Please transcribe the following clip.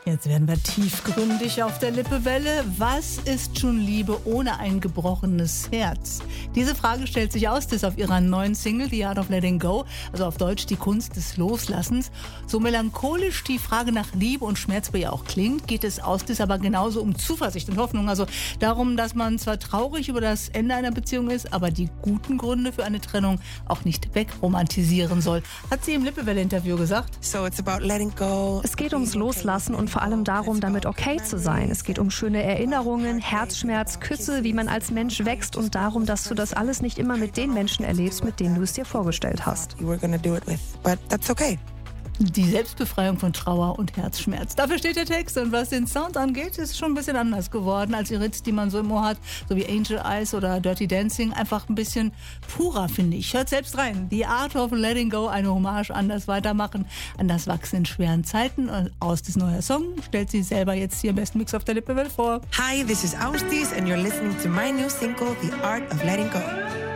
Jetzt werden wir tiefgründig auf der Lippewelle. Was ist schon Liebe ohne ein gebrochenes Herz? Diese Frage stellt sich Austis auf ihrer neuen Single, The Art of Letting Go, also auf Deutsch die Kunst des Loslassens. So melancholisch die Frage nach Liebe und Schmerz bei ihr auch klingt, geht es Austis aber genauso um Zuversicht und Hoffnung. Also darum, dass man zwar traurig über das Ende einer Beziehung ist, aber die guten Gründe für eine Trennung auch nicht wegromantisieren soll. Hat sie im Lippewelle-Interview gesagt. So it's about letting go. Es geht ums Loslassen und vor allem darum, damit okay zu sein. Es geht um schöne Erinnerungen, Herzschmerz, Küsse, wie man als Mensch wächst und darum, dass du das alles nicht immer mit den Menschen erlebst, mit denen du es dir vorgestellt hast. You were gonna do it with, but that's okay. Die Selbstbefreiung von Trauer und Herzschmerz. Dafür steht der Text. Und was den Sound angeht, ist schon ein bisschen anders geworden als die Hits, die man so im Ohr hat, so wie Angel Eyes oder Dirty Dancing. Einfach ein bisschen purer, finde ich. Hört selbst rein. The Art of Letting Go, eine Hommage an das Weitermachen, an das Wachsen in schweren Zeiten. Und Austis neuer Song stellt sie selber jetzt hier im besten Mix auf der Lippewelle vor. Hi, this is Austis and you're listening to my new single, The Art of Letting Go.